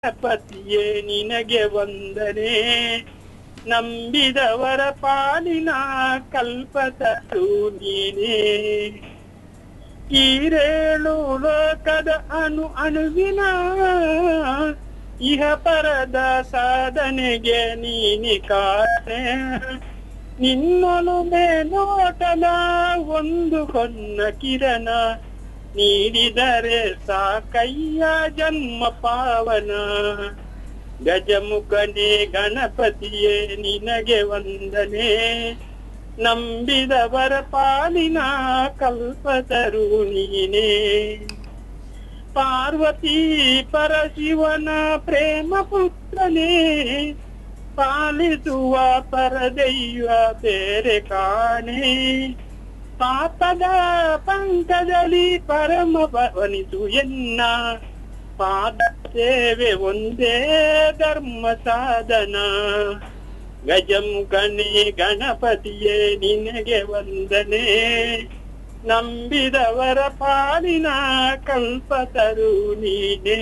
ಪತಿಯೇ ನಿನಗೆ ವಂದನೆ, ನಂಬಿದವರ ಪಾಲಿನ ಕಲ್ಪತರು ನೀನೇ. ಈರೇಳು ಲೋಕದ ಅಣುವಿನ ಇಹ ಪರದ ಸಾಧನೆಗೆ ನೀನಿ ಕಾಣೆ. ನಿನ್ನೊಲುಮೆ ನೋಟದ ಒಂದು ಹೊನ್ನ ಕಿರಣ, ನೀಡಿದರೆ ಸಾಕಯ್ಯ ಜನ್ಮ ಪಾವನ. ಗಜಮುಖನೇ ಗಣಪತಿಯೇ ನಿನಗೆ ವಂದನೆ, ನಂಬಿದವರ ಪಾಲಿನ ಕಲ್ಪತರು ನೀನೇ. ಪಾರ್ವತಿ ಪರಶಿವನ ಪ್ರೇಮ ಪುತ್ರನೇ, ಪಾಲಿಸುವ ಪರದೈವ ಬೇರೆ ಕಾಣೆ. ಪಾಪದ ಪಂಕದಲ್ಲಿ ಪರಮ ಪವನಿಸು ಎನ್ನ, ಪಾದ ಸೇವೆ ಒಂದೇ ಧರ್ಮ ಸಾಧನ. ಗಜಮುಖನೇ ಗಣಪತಿಯೇ ನಿನಗೆ ವಂದನೆ, ನಂಬಿದವರ ಪಾಲಿನ ಕಲ್ಪತರು ನೀನೇ.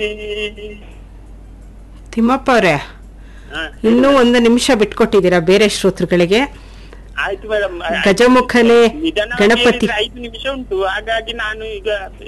ತಿಮ್ಮಪ್ಪ ಅವರೇ, ಇನ್ನೂ ಒಂದು ನಿಮಿಷ ಬಿಟ್ಕೊಟ್ಟಿದ್ದೀರಾ ಬೇರೆ ಶ್ರೋತೃಗಳಿಗೆ? ಆಯ್ತು ಮೇಡಮ್. ಗಜಮುಖನೇ ಗಣಪತಿ 5 ನಿಮಿಷ ಉಂಟು, ಹಾಗಾಗಿ ನಾನು ಈಗ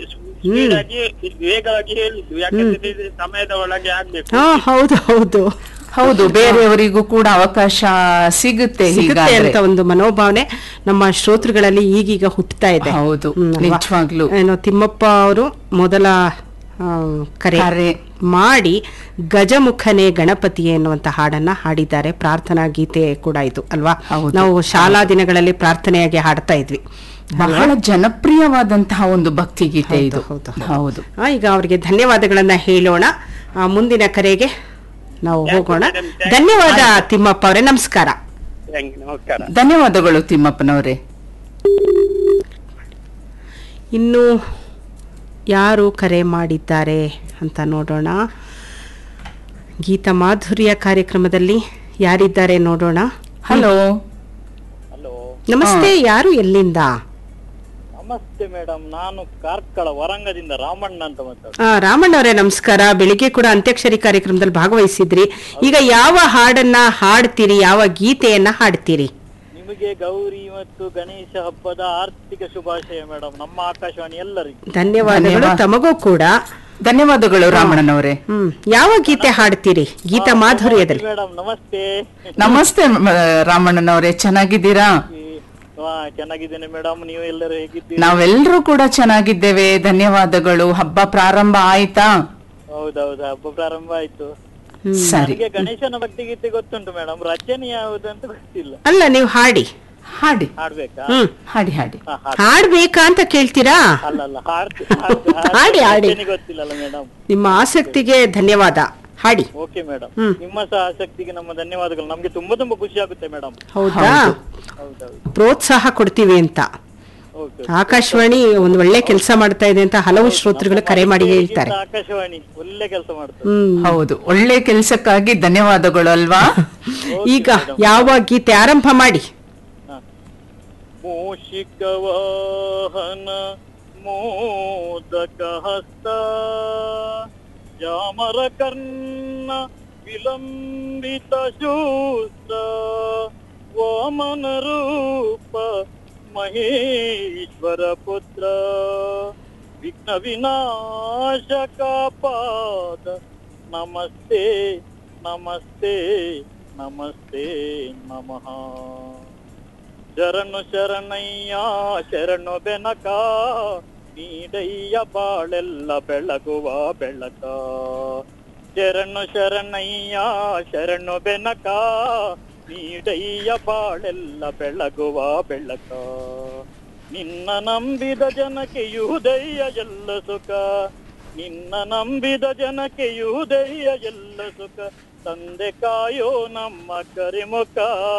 ವೇಗವಾಗಿ ಹೇಳಿದ್ದು, ಯಾಕಂದ್ರೆ ಸಮಯದ ಒಳಗೆ ಆಗ್ಬೇಕು. ಹೌದು ಹೌದು ಹೌದು, ಬೇರೆಯವರಿಗೂ ಕೂಡ ಅವಕಾಶ ಸಿಗುತ್ತೆ ಅಂತ ಒಂದು ಮನೋಭಾವನೆ ನಮ್ಮ ಶ್ರೋತೃಗಳಲ್ಲಿ ಈಗೀಗ ಹುಟ್ಟುತ್ತಾ ಇದೆ. ಹೌದು, ನಿಜವಾಗ್ಲೂ. ಏನೋ ತಿಮ್ಮಪ್ಪ ಅವರು ಮೊದಲ ಕರೆ ಮಾಡಿ ಗಜಮುಖನೇ ಗಣಪತಿ ಎನ್ನುವಂತ ಹಾಡನ್ನ ಹಾಡಿದ್ದಾರೆ. ಪ್ರಾರ್ಥನಾ ಗೀತೆ ಕೂಡ ಇದು ಅಲ್ವಾ? ನಾವು ಶಾಲಾ ದಿನಗಳಲ್ಲಿ ಪ್ರಾರ್ಥನೆಯಾಗಿ ಹಾಡ್ತಾ ಇದ್ವಿ. ಬಹಳ ಜನಪ್ರಿಯವಾದಂತಹ ಒಂದು ಭಕ್ತಿ ಗೀತೆ ಇದು. ಹೌದು. ಈಗ ಅವರಿಗೆ ಧನ್ಯವಾದಗಳನ್ನ ಹೇಳೋಣ. ಮುಂದಿನ ಕರೆಗೆ ನಾವು ಹೋಗೋಣ. ಧನ್ಯವಾದ ತಿಮ್ಮಪ್ಪ ಅವರೇ, ನಮಸ್ಕಾರ. ಧನ್ಯವಾದಗಳು ತಿಮ್ಮಪ್ಪನವರೇ. ಇನ್ನು ಯಾರು ಕರೆ ಮಾಡಿದ್ದಾರೆ ಅಂತ ನೋಡೋಣ. ಗೀತ ಮಾಧುರ್ಯ ಕಾರ್ಯಕ್ರಮದಲ್ಲಿ ಯಾರಿದ್ದಾರೆ ನೋಡೋಣ. ಹಲೋ ನಮಸ್ತೆ, ಯಾರು ಎಲ್ಲಿಂದ? ನಮಸ್ತೆ ಮೇಡಮ್, ನಾನು ಕಾರ್ಕಳ ವರಂಗದಿಂದ ರಾಮಣ್ಣ ಅಂತ ಮಾತಾಡ್ತೀನಿ. ರಾಮಣ್ಣ ಅವರೇ ನಮಸ್ಕಾರ. ಬೆಳಿಗ್ಗೆ ಕೂಡ ಅಂತ್ಯಾಕ್ಷರಿ ಕಾರ್ಯಕ್ರಮದಲ್ಲಿ ಭಾಗವಹಿಸಿದ್ರಿ. ಈಗ ಯಾವ ಹಾಡನ್ನ ಹಾಡ್ತೀರಿ, ಯಾವ ಗೀತೆಯನ್ನ ಹಾಡ್ತೀರಿ? ನಿಮಗೆ ಗೌರಿ ಮತ್ತು ಗಣೇಶ ಹಬ್ಬದ ಆರ್ಥಿಕ ಶುಭಾಶಯ ಮೇಡಮ್, ನಮ್ಮ ಆಕಾಶವಾಣಿ ಎಲ್ಲರಿಗೂ. ಧನ್ಯವಾದಗಳು. ತಮಗೂ ಕೂಡ ಧನ್ಯವಾದಗಳು ರಾಮಣ್ಣನವರೇ. ಯಾವ ಗೀತೆ ಹಾಡ್ತೀರಿ ಗೀತ ಮಾಧುರ್ಯದಲ್ಲಿ? ಮೇಡಮ್ ನಮಸ್ತೆ. ನಮಸ್ತೆ ರಾಮಣ್ಣನವರೇ, ಚೆನ್ನಾಗಿದ್ದೀರಾ? ಚೆನ್ನಾಗಿದ್ದೇನೆ ಮೇಡಮ್, ನೀವು ಎಲ್ಲರೂ ಹೇಗಿದ್ದೀರಿ? ನಾವೆಲ್ಲರೂ ಕೂಡ ಚೆನ್ನಾಗಿದ್ದೇವೆ, ಧನ್ಯವಾದಗಳು. ಹಬ್ಬ ಪ್ರಾರಂಭ ಆಯ್ತಾ? ಹೌದೌದು, ಹಬ್ಬ ಪ್ರಾರಂಭ ಆಯ್ತು. ಸರಿ. ಗಣೇಶನ ಭಕ್ತಿ ಗೀತೆ ಗೊತ್ತುಂಟು ಮೇಡಮ್, ರಚನೆ ಯಾವುದು ಅಂತ ಗೊತ್ತಿಲ್ಲ. ಅಲ್ಲ, ನೀವು ಹಾಡಿ ಹಾಡ್ಬೇಕಾ? ಹಾಡಿ ಹಾಡಿ ಹಾಡ್ಬೇಕಾ ಅಂತ ಕೇಳ್ತೀರಾ? ಅಲ್ಲಲ್ಲ, ಹಾಡಿ ಹಾಡಿ, ಗೊತ್ತಿಲ್ಲಲ್ಲ ಮೇಡಮ್. ನಿಮ್ಮ ಆಸಕ್ತಿಗೆ ಧನ್ಯವಾದ, ಹಾಡಿ. ಓಕೆ ಮೇಡಮ್, ನಿಮ್ಮ ಸಹ ಆಸಕ್ತಿಗೆ ನಮ್ಮ ಧನ್ಯವಾದಗಳು. ನಮ್ಗೆ ತುಂಬಾ ತುಂಬಾ ಖುಷಿ ಆಗುತ್ತೆ ಮೇಡಮ್. ಹೌದಾ? ಪ್ರೋತ್ಸಾಹ ಕೊಡ್ತೀವಿ ಅಂತ ಆಕಾಶವಾಣಿ ಒಂದು ಒಳ್ಳೆ ಕೆಲಸ ಮಾಡ್ತಾ ಇದೆ ಅಂತ ಹಲವು ಶ್ರೋತೃಗಳು ಕರೆ ಮಾಡಿ ಹೇಳ್ತಾರೆ. ಆಕಾಶವಾಣಿ ಒಳ್ಳೆ ಕೆಲಸ ಮಾಡ್ತಾರೆ. ಹೌದು, ಒಳ್ಳೆ ಕೆಲಸಕ್ಕಾಗಿ ಧನ್ಯವಾದಗಳು ಅಲ್ವಾ. ಈಗ ಯಾವ ಗೀತೆ ಆರಂಭ ಮಾಡಿ? ಮೂಷಿಕ ವಾಹನ ಮೋದಕ ಹಸ್ತ ಜಾಮರ ಕರ್ಣ ವಿಲಂಬಿತ ಶೂಸ್ತ್ರ ವಾಮನ ರೂಪ ಮಹೇಶ್ವರ ಪುತ್ರ ವಿಘ್ನ ವಿನಾಶಕ ಪಾದ ನಮಸ್ತೆ ನಮಸ್ತೆ ನಮಸ್ತೆ ನಮಃ. ಶರಣು ಶರಣಯ್ಯ ಶರಣು ಬೆನಕ, ನೀಡಯ್ಯ ಬಾಳೆಲ್ಲ ಬೆಳಗುವ ಬೆಳಕ. ಶರಣು ಶರಣಯ್ಯ ಶರಣು ಬೆನಕ, ನೀಡಯ್ಯ ಬಾಳೆಲ್ಲ ಬೆಳಗುವ ಬೆಳಕ. ನಿನ್ನ ನಂಬಿದ ಜನಕ್ಕೆ ಯುದಯ್ಯ ಎಲ್ಲ ಸುಖ, ನಿನ್ನ ನಂಬಿದ ಜನಕ್ಕೆ ಯುದಯ್ಯ ಎಲ್ಲ ಸುಖ. ತಂದೆ ಕಾಯೋ ನಮ್ಮ ಕರಿಮುಖ.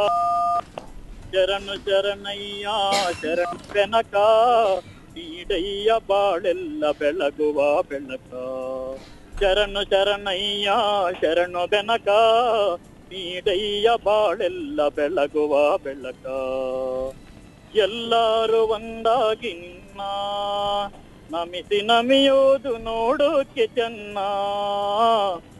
ಶರಣು ಶರಣಯ್ಯ ಶರಣ ಬೆನಕ, ನೀಡಯ್ಯ ಬಾಳೆಲ್ಲ ಬೆಳಗುವ ಬೆಳಕ. ಶರಣು ಶರಣಯ್ಯ ಶರಣು ಬೆನಕ, ನೀಡಯ್ಯ ಬಾಳೆಲ್ಲ ಬೆಳಗುವ ಬೆಳಕ. ಎಲ್ಲರೂ ಒಂದಾಗಿ ನಿನ್ನ ನಮಿಸಿ ನಮಿಯೋದು ನೋಡೋಕೆ ಚೆನ್ನ.